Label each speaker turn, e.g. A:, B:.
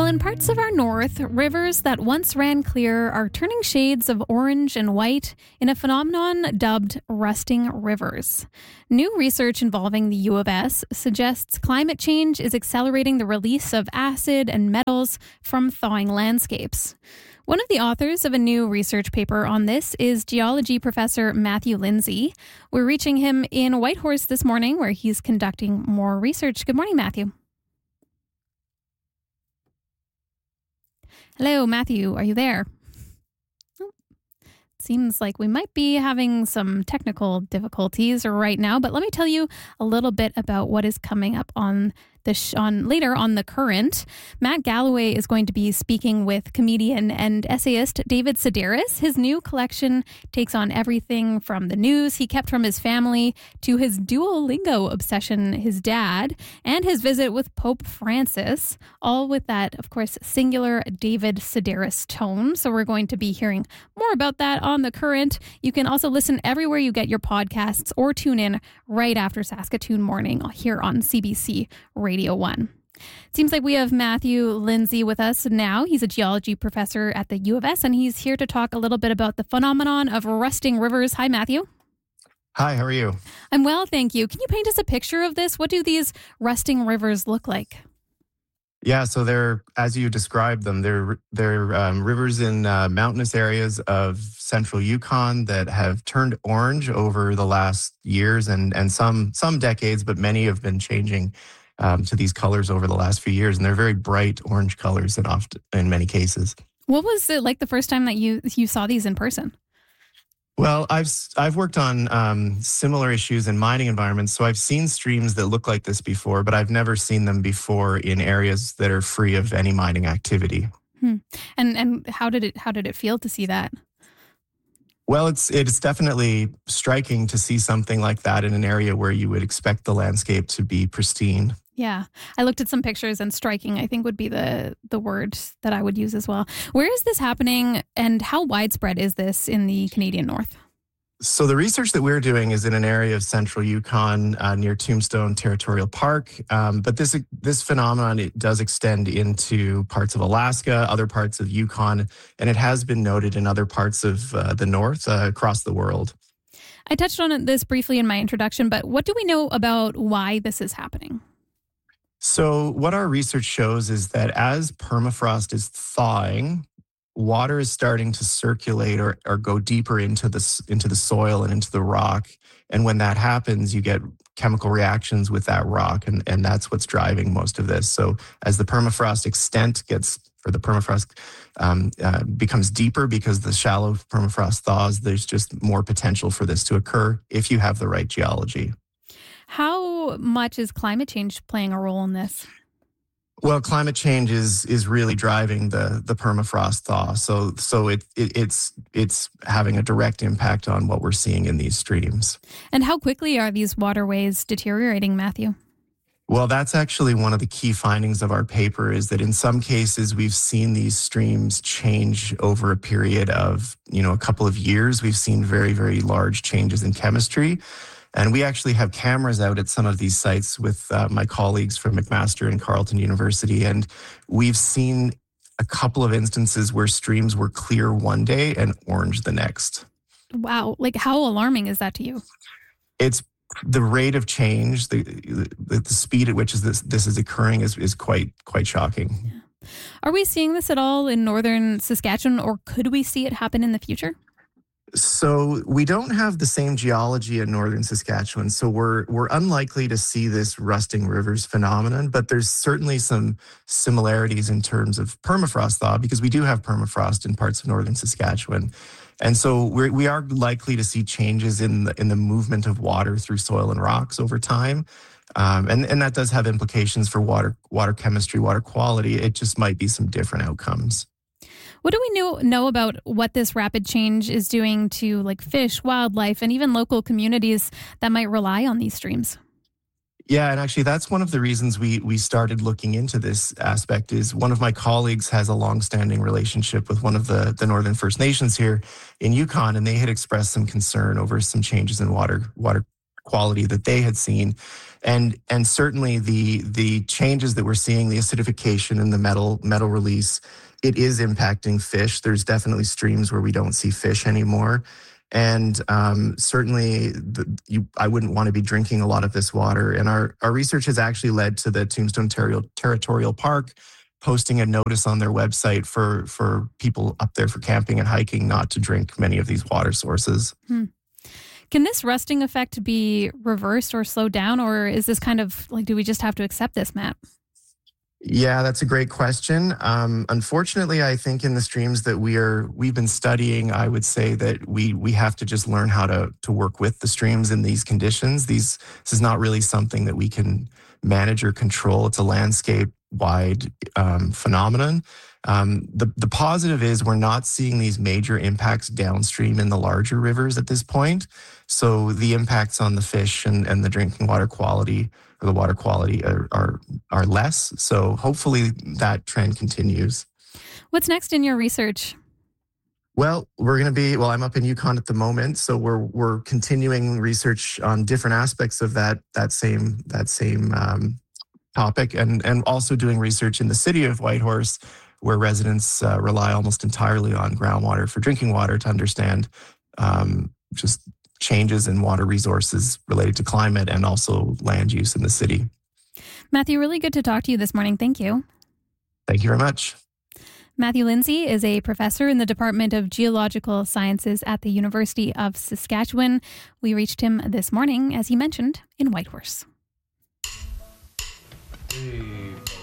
A: in parts of our north, rivers that once ran clear are turning shades of orange and white in a phenomenon dubbed rusting rivers. New research involving the U of S suggests climate change is accelerating the release of acid and metals from thawing landscapes. One of the authors of a new research paper on this is geology professor Matthew Lindsay. We're reaching him in Whitehorse this morning, where he's conducting more research. Good morning, Matthew. Hello, Matthew. Are you there? Seems like we might be having some technical difficulties right now, but let me tell you a little bit about what is coming up on later on The Current. Matt Galloway is going to be speaking with comedian and essayist David Sedaris. His new collection takes on everything from the news he kept from his family to his Duolingo obsession, his dad, and his visit with Pope Francis, all with that, of course, singular David Sedaris tone. So we're going to be hearing more about that on The Current. You can also listen everywhere you get your podcasts or tune in right after Saskatoon Morning here on CBC Radio 1. It seems like we have Matthew Lindsay with us now. He's a geology professor at the U of S, and he's here to talk a little bit about the phenomenon of rusting rivers. Hi, Matthew.
B: Hi, how are you?
A: I'm well, thank you. Can you paint us a picture of this? What do these rusting rivers look like?
B: Yeah, so they're, as you described them, they're rivers in mountainous areas of central Yukon that have turned orange over the last years and some decades, but many have been changing to these colors over the last few years, and they're very bright orange colors and often in many cases.
A: What was it like the first time that you saw these in person?
B: Well, I've worked on similar issues in mining environments, so I've seen streams that look like this before, but I've never seen them before in areas that are free of any mining activity.
A: And how did it feel to see that?
B: Well, it's definitely striking to see something like that in an area where you would expect the landscape to be pristine.
A: Yeah, I looked at some pictures, and striking, I think, would be the word that I would use as well. Where is this happening, and how widespread is this in the Canadian North?
B: So the research that we're doing is in an area of central Yukon near Tombstone Territorial Park. But this phenomenon, it does extend into parts of Alaska, other parts of Yukon, and it has been noted in other parts of the North across the world.
A: I touched on this briefly in my introduction, but what do we know about why this is happening?
B: So what our research shows is that as permafrost is thawing, water is starting to circulate or go deeper into the soil and into the rock. And when that happens, you get chemical reactions with that rock. And that's what's driving most of this. So as the permafrost becomes deeper because the shallow permafrost thaws, there's just more potential for this to occur if you have the right geology.
A: How much is climate change playing a role in this?
B: Well, climate change is really driving the permafrost thaw. So it's having a direct impact on what we're seeing in these streams.
A: And how quickly are these waterways deteriorating, Matthew?
B: Well, that's actually one of the key findings of our paper, is that in some cases we've seen these streams change over a period of, a couple of years. We've seen very, very large changes in chemistry. And we actually have cameras out at some of these sites with my colleagues from McMaster and Carleton University. And we've seen a couple of instances where streams were clear one day and orange the next.
A: Wow. Like, how alarming is that to you?
B: It's the rate of change, the speed at which this is occurring is quite shocking.
A: Yeah. Are we seeing this at all in northern Saskatchewan, or could we see it happen in the future?
B: So we don't have the same geology in northern Saskatchewan, so we're unlikely to see this rusting rivers phenomenon, but there's certainly some similarities in terms of permafrost thaw, because we do have permafrost in parts of northern Saskatchewan. And so we are likely to see changes in the movement of water through soil and rocks over time. And that does have implications for water chemistry, water quality. It just might be some different outcomes.
A: What do we know about what this rapid change is doing to fish, wildlife, and even local communities that might rely on these streams?
B: Yeah, and actually that's one of the reasons we started looking into this aspect. Is one of my colleagues has a longstanding relationship with one of the Northern First Nations here in Yukon, and they had expressed some concern over some changes in water quality that they had seen. And certainly the changes that we're seeing, the acidification and the metal release, it is impacting fish. There's definitely streams where we don't see fish anymore. And certainly I wouldn't want to be drinking a lot of this water. And our research has actually led to the Tombstone Territorial Park posting a notice on their website for people up there for camping and hiking not to drink many of these water sources.
A: Can this rusting effect be reversed or slowed down, or is this kind of like, do we just have to accept this, Matt?
B: Yeah, that's a great question. Unfortunately, I think in the streams that we've been studying, I would say that we have to just learn how to work with the streams in these conditions. This is not really something that we can manage or control. It's a landscape-wide phenomenon. The positive is we're not seeing these major impacts downstream in the larger rivers at this point. So the impacts on the fish and the drinking water quality or the water quality are less. So hopefully that trend continues. What's
A: next in your research?
B: Well, I'm up in Yukon at the moment, so we're continuing research on different aspects of that same topic, and also doing research in the city of Whitehorse, where residents rely almost entirely on groundwater for drinking water to understand just changes in water resources related to climate and also land use in the city.
A: Matthew, really good to talk to you this morning. Thank you.
B: Thank you very much.
A: Matthew Lindsay is a professor in the Department of Geological Sciences at the University of Saskatchewan. We reached him this morning, as he mentioned, in Whitehorse.
C: Hey.